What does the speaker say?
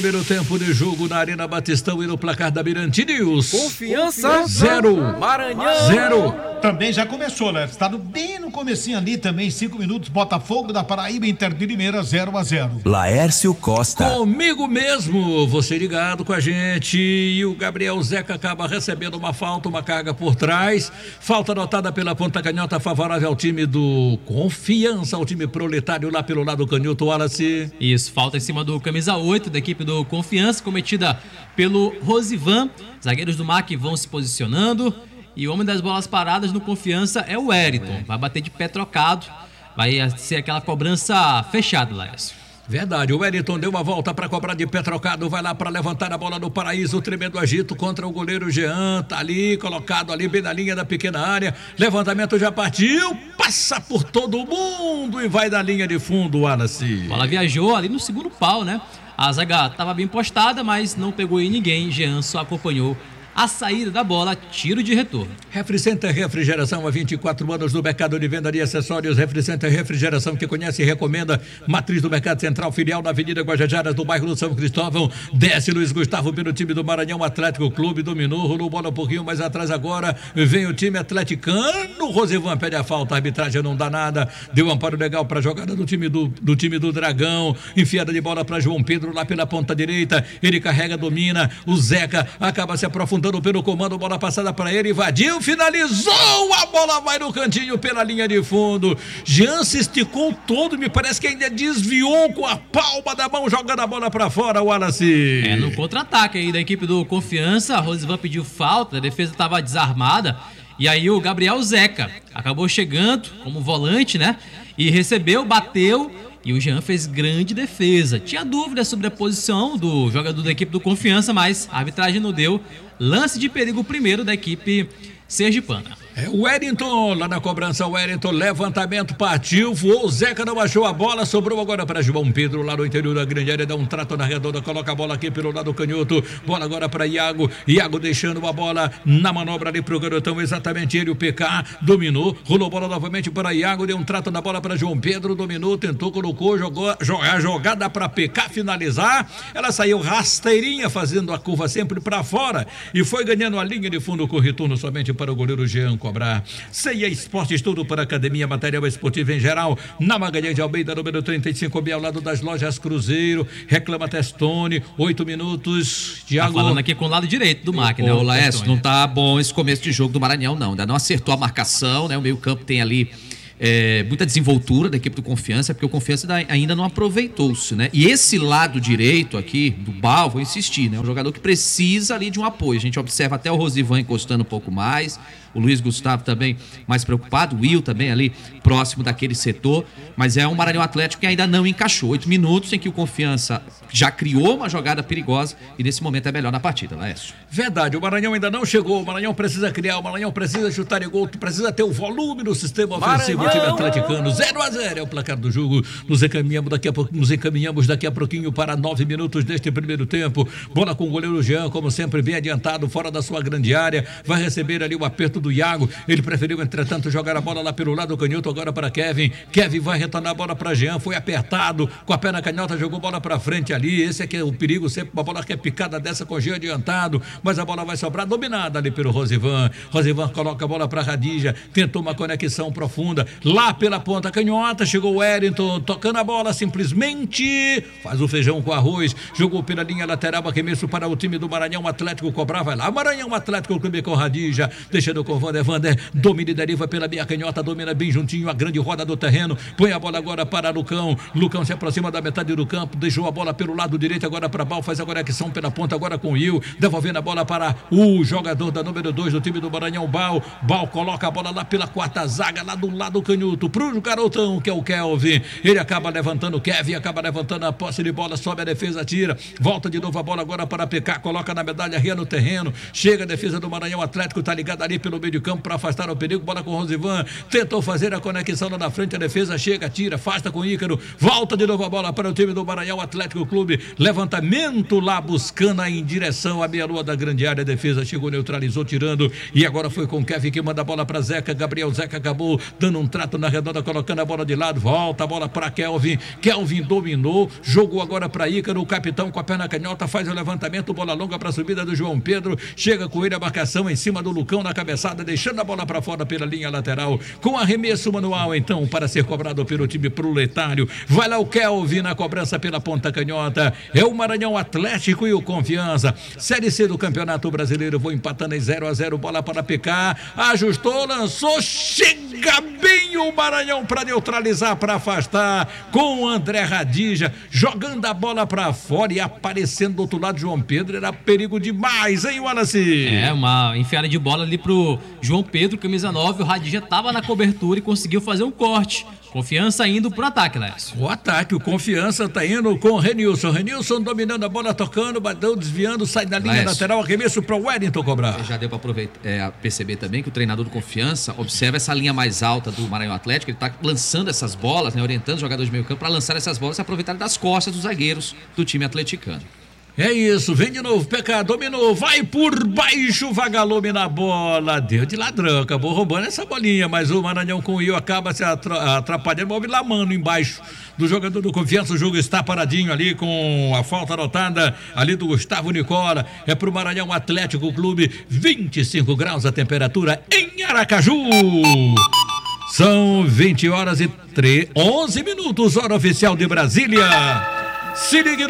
Primeiro tempo de jogo na Arena Batistão e no placar da Mirante News. Confiança 0, Maranhão 0. Também já começou, né? Estado bem no comecinho ali também, 5 minutos, Botafogo da Paraíba, Inter de Limeira, 0-0. Laércio Costa. Comigo mesmo, você ligado com a gente, e o Gabriel Zeca acaba recebendo uma falta, uma carga por trás, falta anotada pela ponta canhota favorável ao time do Confiança, ao time proletário lá pelo lado canhoto, Wallace. Isso, falta em cima do camisa 8 da equipe do Confiança, cometida pelo Rosivan. Zagueiros do MAC vão se posicionando e o homem das bolas paradas no Confiança é o Wellington. Vai bater de pé trocado, vai ser aquela cobrança fechada, Laércio. Verdade, o Wellington deu uma volta para cobrar de pé trocado, vai lá para levantar a bola no Paraíso, tremendo agito contra o goleiro Jean, tá ali, colocado ali bem na linha da pequena área, levantamento já partiu, passa por todo mundo e vai na linha de fundo, Wallace. A bola viajou ali no segundo pau, né? A zaga estava bem postada, mas não pegou em ninguém, Jean só acompanhou a saída da bola, tiro de retorno. Refricenter Refrigeração, há 24 anos no mercado de venda de acessórios. Refricenter Refrigeração, que conhece e recomenda. Matriz do Mercado Central, filial na Avenida Guajajaras, do bairro do São Cristóvão. Desce Luiz Gustavo pelo time do Maranhão Atlético Clube, dominou, rolou bola um pouquinho mais atrás agora. Vem o time atleticano. Rosivan pede a falta, a arbitragem não dá nada. Deu um amparo legal para a jogada do time do Dragão. Enfiada de bola para João Pedro lá pela ponta direita. Ele carrega, domina. O Zeca acaba se aprofundando pelo comando, bola passada para ele, invadiu, finalizou, a bola vai no cantinho pela linha de fundo. Jean se esticou todo, me parece que ainda desviou com a palma da mão, jogando a bola para fora, Wallace. No contra-ataque aí da equipe do Confiança, a Rosivan pediu falta, a defesa estava desarmada, e aí o Gabriel Zeca acabou chegando como volante, né? E recebeu, bateu, e o Jean fez grande defesa. Tinha dúvida sobre a posição do jogador da equipe do Confiança, mas a arbitragem não deu. Lance de perigo primeiro da equipe sergipana. O Wellington, lá na cobrança, o Wellington, levantamento, partiu, voou, o Zeca não achou a bola, sobrou agora para João Pedro, lá no interior da grande área, dá um trato na redonda, coloca a bola aqui pelo lado canhoto, bola agora para Iago deixando a bola na manobra ali pro garotão, exatamente ele, o PK, dominou, rolou bola novamente para Iago, deu um trato na bola para João Pedro, dominou, tentou, colocou, jogou a jogada para PK finalizar, ela saiu rasteirinha, fazendo a curva sempre para fora, e foi ganhando a linha de fundo com retorno somente para o goleiro Jean cobrar. Ceia Esportes, tudo para academia, material esportivo em geral, na Magalhães de Almeida, número 35, bem ao lado das lojas Cruzeiro. Reclama Testone, 8 minutos. Thiago. Tá falando aqui com o lado direito do MAC, né? O Laércio, não tá bom esse começo de jogo do Maranhão, não. Ainda não acertou a marcação, né? O meio-campo tem ali muita desenvoltura da equipe do Confiança, porque o Confiança ainda não aproveitou-se, né? E esse lado direito aqui, do Bal, vou insistir, né? Um jogador que precisa ali de um apoio. A gente observa até o Rosivan encostando um pouco mais, o Luiz Gustavo também mais preocupado, o Will também ali próximo daquele setor, mas é um Maranhão Atlético que ainda não encaixou. 8 minutos em que o Confiança já criou uma jogada perigosa e nesse momento é melhor na partida, Laércio. Verdade, o Maranhão ainda não chegou, o Maranhão precisa criar, o Maranhão precisa chutar em gol, precisa ter o volume no sistema ofensivo, o time atleticano, 0-0 é o placar do jogo. Nos encaminhamos daqui a pouquinho para 9 minutos deste primeiro tempo. Bola com o goleiro Jean, como sempre, bem adiantado, fora da sua grande área, vai receber ali o aperto do Iago, ele preferiu entretanto jogar a bola lá pelo lado canhoto, agora para Kevin vai retornar a bola para Jean, foi apertado, com a perna canhota, jogou bola para frente ali, esse aqui é o perigo, sempre uma bola que é picada dessa com Jean adiantado, mas a bola vai sobrar, dominada ali pelo Rosivan coloca a bola para Radija, tentou uma conexão profunda, lá pela ponta canhota, chegou o Wellington, tocando a bola simplesmente, faz o feijão com arroz, jogou pela linha lateral, arremesso para o time do Maranhão Atlético cobrar, vai lá, Maranhão Atlético Clube com Radija, deixando com Vander, domina e deriva pela meia canhota, domina bem juntinho a grande roda do terreno, põe a bola agora para Lucão se aproxima da metade do campo, deixou a bola pelo lado direito, agora para Bal, faz a conexão pela ponta, agora com o Will, devolvendo a bola para o jogador da número 2 do time do Maranhão, Bal coloca a bola lá pela quarta zaga, lá do lado canhoto, pro garotão, que é o Kelvin, ele acaba levantando o Kevin, acaba levantando a posse de bola, sobe a defesa, tira, volta de novo a bola agora para PK, coloca na medalha ria no terreno, chega a defesa do Maranhão Atlético, tá ligado ali pelo meio de campo para afastar o perigo, bola com o Rosivan, tentou fazer a conexão lá na frente, a defesa chega, tira, afasta com o Ícaro, volta de novo a bola para o time do Maranhão Atlético Clube, levantamento lá buscando em direção à meia-lua da grande área, a defesa chegou, neutralizou, tirando, e agora foi com o Kevin que manda a bola para Zeca, Gabriel Zeca acabou dando um trato na redonda, colocando a bola de lado, volta a bola para Kelvin dominou, jogou agora para Ícaro, o capitão com a perna canhota faz o levantamento, bola longa para a subida do João Pedro, chega com ele a marcação em cima do Lucão na cabeçada, deixando a bola para fora pela linha lateral, com arremesso manual então para ser cobrado pelo time proletário, vai lá o Kelvin na cobrança pela ponta canhota, é o Maranhão Atlético e o Confiança, Série C do Campeonato Brasileiro, vou empatando em 0-0, bola para PK, ajustou, lançou, chega bem o Maranhão para neutralizar, para afastar, com o André Radija, jogando a bola para fora e aparecendo do outro lado João Pedro, era perigo demais, hein, Wallace? Uma enfiada de bola ali pro João Pedro, camisa 9, o Radija estava na cobertura e conseguiu fazer um corte. Confiança indo pro ataque, Lécio. O ataque, o Confiança tá indo com o Renilson dominando a bola, tocando, bateu, desviando, sai da linha lateral, arremesso pro Wellington cobrar. Já deu para perceber também que o treinador do Confiança observa essa linha mais alta do Maranhão Atlético, ele tá lançando essas bolas, né, orientando os jogadores do meio campo para lançar essas bolas e aproveitar das costas dos zagueiros do time atleticano. É isso, vem de novo, PK, dominou, vai por baixo, Vagalume na bola, deu de ladrão, acabou roubando essa bolinha, mas o Maranhão com o Io acaba se atrapalhando, move lá mano embaixo do jogador do Confiança, o jogo está paradinho ali com a falta anotada ali do Gustavo Nicola, é pro Maranhão Atlético Clube, 25 graus a temperatura em Aracaju. São 20 horas e 11 minutos, hora oficial de Brasília. Se ligue no